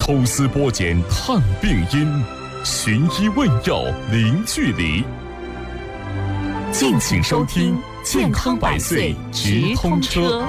抽丝剥茧探病因，寻医问药零距离。敬请收听健康百岁直通车。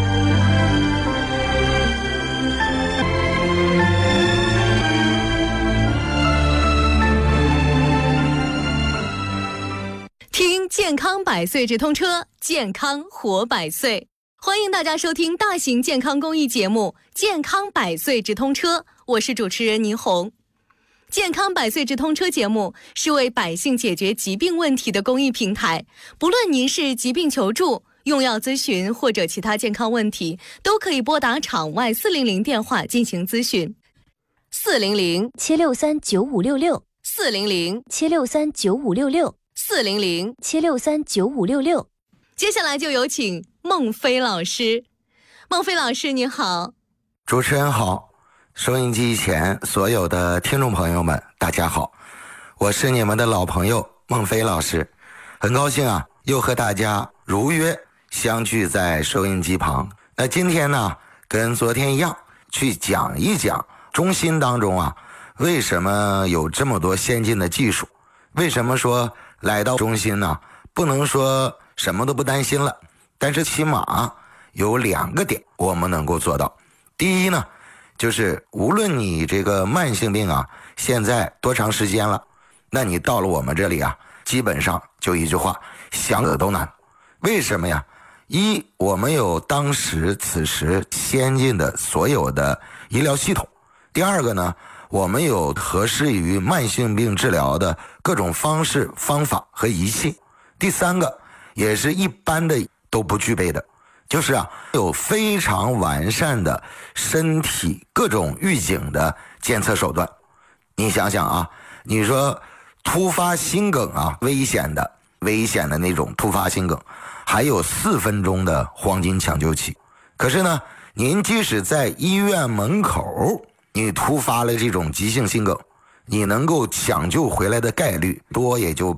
听健康百岁直通车，健康活百岁。欢迎大家收听大型健康公益节目《健康百岁直通车》，我是主持人倪红。健康百岁直通车节目是为百姓解决疾病问题的公益平台，不论您是疾病求助、用药咨询或者其他健康问题，都可以拨打场外400电话进行咨询。400-763-9566，400-763-9566，400-763-9566。接下来就有请孟飞老师。孟飞老师你好。 主持人好，收音机前所有的听众朋友们大家好，我是你们的老朋友孟飞老师，很高兴啊又和大家如约相聚在收音机旁。那今天呢跟昨天一样，去讲一讲中心当中啊为什么有这么多先进的技术，为什么说来到中心呢不能说什么都不担心了，但是起码有2个点我们能够做到。第一呢，就是无论你这个慢性病啊现在多长时间了，那你到了我们这里啊基本上就一句话，想死都难。为什么呀？一，我们有当时此时先进的所有的医疗系统。第二个呢，我们有合适于慢性病治疗的各种方式方法和仪器。第三个也是一般的都不具备的，就是有非常完善的身体各种预警的监测手段。你想想你说突发心梗危险的那种突发心梗，还有4分钟的黄金抢救期。可是呢，您即使在医院门口你突发了这种急性心梗，你能够抢救回来的概率多也就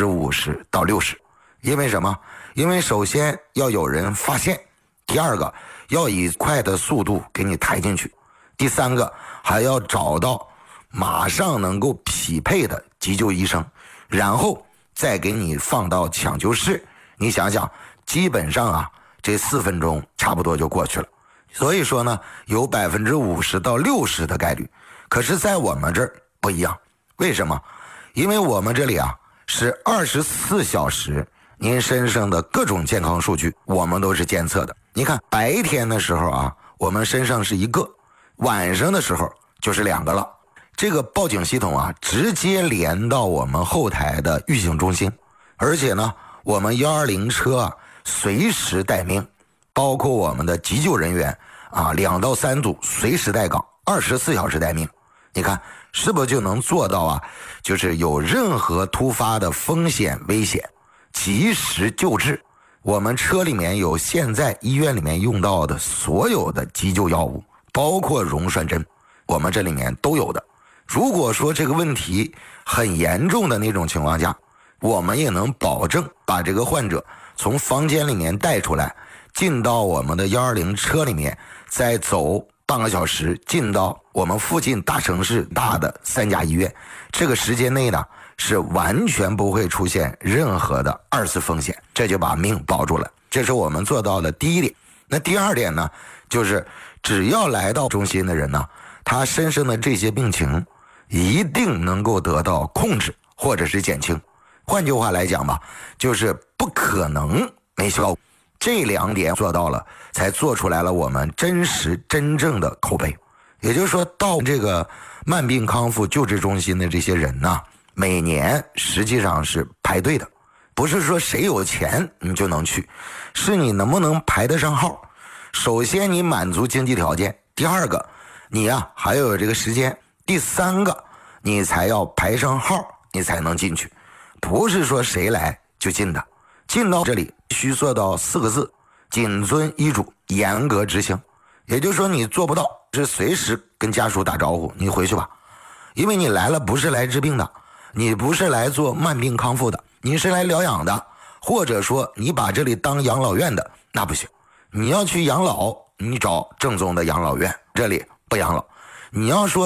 50%到60%。因为什么？因为首先要有人发现，第二个要以快的速度给你抬进去，第三个还要找到马上能够匹配的急救医生，然后再给你放到抢救室。你想想，基本上这4分钟差不多就过去了。所以说呢，有50%到60%的概率。可是在我们这儿不一样。为什么？因为我们这里是24小时您身上的各种健康数据我们都是监测的。你看白天的时候我们身上是1个，晚上的时候就是2个了。这个报警系统直接连到我们后台的预警中心，而且呢我们120车随时待命，包括我们的急救人员2到3组随时待岗，24小时待命。你看是不是就能做到就是有任何突发的风险危险及时救治。我们车里面有现在医院里面用到的所有的急救药物，包括溶栓针，我们这里面都有的。如果说这个问题很严重的那种情况下，我们也能保证把这个患者从房间里面带出来，进到我们的120车里面，再走半个小时进到我们附近大城市大的3家医院。这个时间内呢是完全不会出现任何的2次风险，这就把命保住了。这是我们做到的第一点。那第二点呢，就是只要来到中心的人呢，他身上的这些病情一定能够得到控制或者是减轻。换句话来讲吧，就是不可能没效果。这2点做到了，才做出来了我们真实真正的口碑。也就是说，到这个慢病康复救治中心的这些人呢，每年实际上是排队的，不是说谁有钱你就能去，是你能不能排得上号。首先你满足经济条件，第二个你还要有这个时间，第三个你才要排上号，你才能进去，不是说谁来就进的。进到这里需做到4个字：谨遵医嘱，严格执行。也就是说你做不到，是随时跟家属打招呼，你回去吧。因为你来了不是来治病的，你不是来做慢病康复的，你是来疗养的，或者说你把这里当养老院的，那不行。你要去养老，你找正宗的养老院，这里不养老。你要说